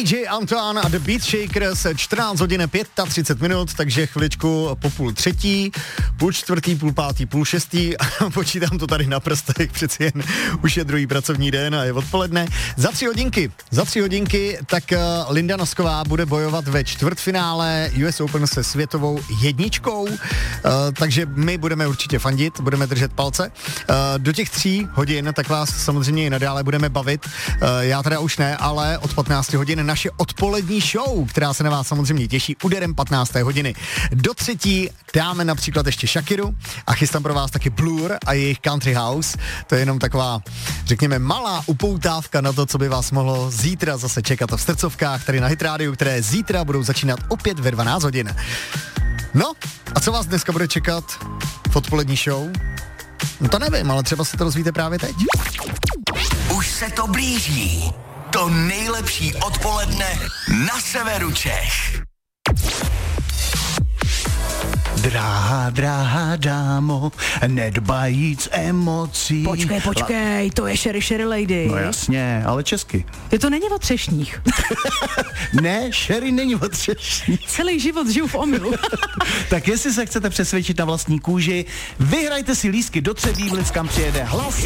DJ Antoine a The Beat Shakers, 14 hodin 35 minut, takže chviličku po 2:30, 3:30, 4:30, 5:30, počítám to tady na prstech, přeci jen už je druhý pracovní den a je odpoledne. Za 3 hodinky, tak Linda Nosková bude bojovat ve čtvrtfinále US Open se světovou jedničkou, takže my budeme určitě fandit, budeme držet palce. Do těch 3 hodin, tak vás samozřejmě i nadále budeme bavit, já teda už ne, ale od 15 hodin naše odpolední show, která se na vás samozřejmě těší úderem 15. hodiny. Do 3 dáme například ještě Shakiru a chystám pro vás taky Blur a jejich Country House. To je jenom taková, řekněme, malá upoutávka na to, co by vás mohlo zítra zase čekat v srdcovkách tady na Hit Radio, které zítra budou začínat opět ve 12 hodin. No, a co vás dneska bude čekat v odpolední show? No to nevím, ale třeba se to dozvíte právě teď. Už se to blíží. To nejlepší odpoledne na severu Čech. Drahá dámo, nedbajíc emocí. Počkej, to je Sherry Lady. No jasně, ale česky. To není o třešních. Ne, Sherry není o třešních. Celý život žiju v omylu. Tak jestli se chcete přesvědčit na vlastní kůži, vyhrajte si lístky do Třebíček, kam přijede Hlas